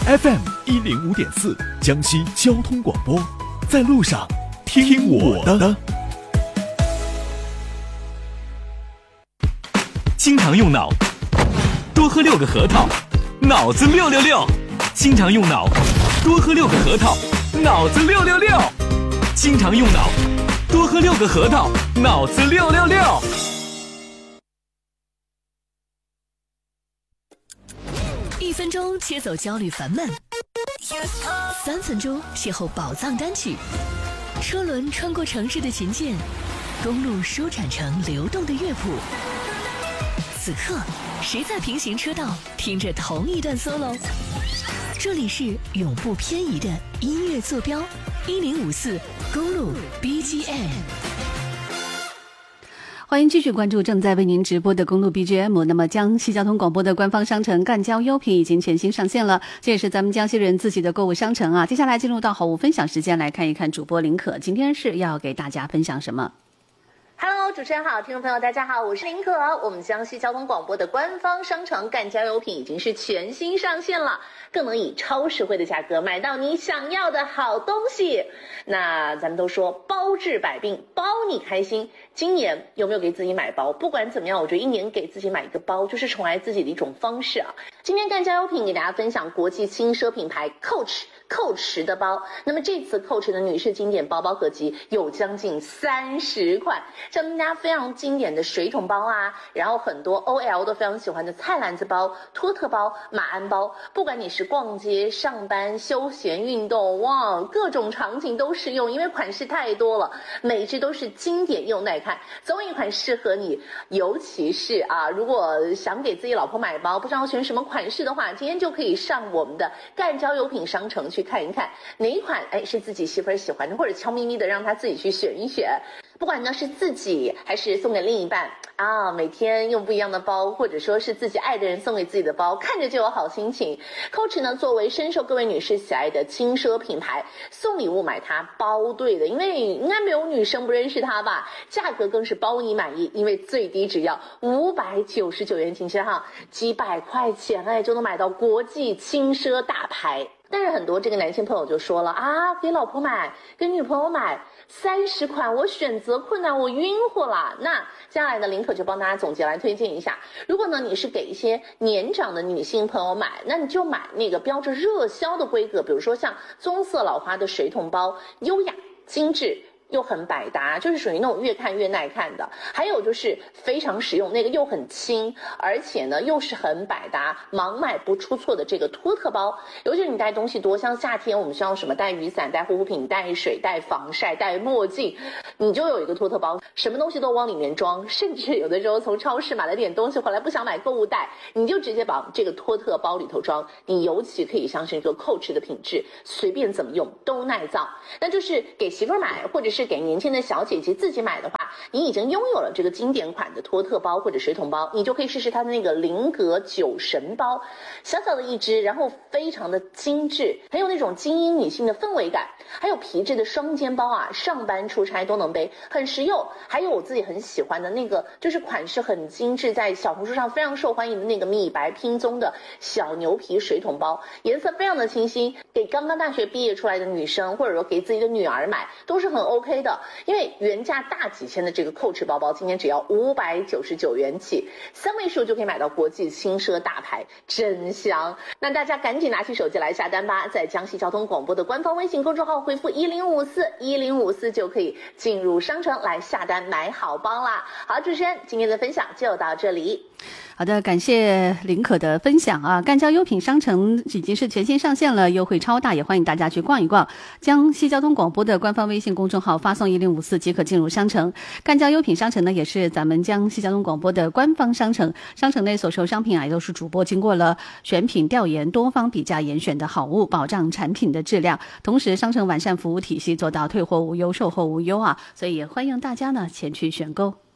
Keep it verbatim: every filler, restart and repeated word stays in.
F M 一零五点四，江西交通广播，在路上听我的。 经常用脑，多喝六个核桃，脑子六六六。经常用脑，多喝六个核桃，脑子六六六。经常用脑，多喝六个核桃，脑子六六六。 一分钟切走焦虑烦闷，三分钟邂逅宝藏单曲。车轮穿过城市的琴键，公路舒展成流动的乐谱。此刻，谁在平行车道听着同一段 solo？ 这里是永不偏移的音乐坐标，一零五四公路 B G M。 欢迎继续关注正在为您直播的公路 B G M。 那么江西交通广播的官方商城赣交优品已经全新上线了，这也是咱们江西人自己的购物商城啊。接下来进入到好物分享时间，来看一看主播林可今天是要给大家分享什么。 Hello， 主持人好，听众朋友大家好，我是林可。我们江西交通广播的官方商城赣交优品已经是全新上线了，更能以超实惠的价格买到你想要的好东西。那咱们都说包治百病，包你开心。今年有没有给自己买包？不管怎么样，我觉得一年给自己买一个包，就是宠爱自己的一种方式啊。今天赣交优品给大家分享国际轻奢品牌 Coach。Coach 的包，那么这次 Coach 的女士经典包包合集有将近三十款，像大家非常经典的水桶包啊，然后很多 O L 都非常喜欢的菜篮子包、托特包、马鞍包，不管你是逛街、上班、休闲、运动，哇，各种场景都适用，因为款式太多了，每一只都是经典又耐看，总有一款适合你。尤其是啊，如果想给自己老婆买包，不知道选什么款式的话，今天就可以上我们的赣交优品商城去看一看哪一款哎是自己媳妇儿喜欢的，或者悄咪咪的让她自己去选一选。不管呢是自己还是送给另一半啊，每天用不一样的包，或者说是自己爱的人送给自己的包，看着就有好心情。Coach 呢作为深受各位女士喜爱的轻奢品牌，送礼物买它包对的，因为应该没有女生不认识它吧。价格更是包你满意，因为最低只要五百九十九元，请记哈，几百块钱哎就能买到国际轻奢大牌。但是很多这个男性朋友就说了啊，给老婆买，给女朋友买，三十款我选择困难，我晕乎了。那接下来呢，林可就帮大家总结来推荐一下。如果呢你是给一些年长的女性朋友买，那你就买那个标着热销的规格，比如说像棕色老花的水桶包，优雅精致又很百搭，就是属于那种越看越耐看的。还有就是非常实用，那个又很轻，而且呢又是很百搭，盲买不出错的这个托特包。尤其是你带东西多，像夏天我们需要什么带雨伞、带护肤品、带水、带防晒、带墨镜，你就有一个托特包，什么东西都往里面装。甚至有的时候从超市买了点东西回来不想买购物袋，你就直接把这个托特包里头装。你尤其可以相信这个 Coach 的品质，随便怎么用都耐造。那就是给媳妇儿买，或者是给年轻的小姐姐自己买的话，你已经拥有了这个经典款的托特包或者水桶包，你就可以试试它的那个菱格酒神包，小小的一只，然后非常的精致，很有那种精英女性的氛围感。还有皮质的双肩包啊，上班出差都能背，很实用。还有我自己很喜欢的那个，就是款式很精致，在小红书上非常受欢迎的那个米白拼棕的小牛皮水桶包，颜色非常的清新，给刚刚大学毕业出来的女生，或者说给自己的女儿买都是很 OK 的。因为原价大几千的这个 Coach 包包，今天只要五百九十九元起，三位数就可以买到国际轻奢大牌，真香。那大家赶紧拿起手机来下单吧，在江西交通广播的官方微信公众号回复一零五四一零五四就可以进入商城来下单买好包啦。好，主持人今天的分享就到这里。 好的，感谢林可的分享啊！赣交优品商城已经是全新上线了，优惠超大，也欢迎大家去逛一逛。江西交通广播的官方微信公众号发送一零五四即可进入商城。赣交优品商城呢，也是咱们江西交通广播的官方商城，商城内所售商品啊，也都是主播经过了选品调研、多方比价严选的好物，保障产品的质量。同时，商城完善服务体系，做到退货无忧、售后无忧啊，所以也欢迎大家呢前去选购。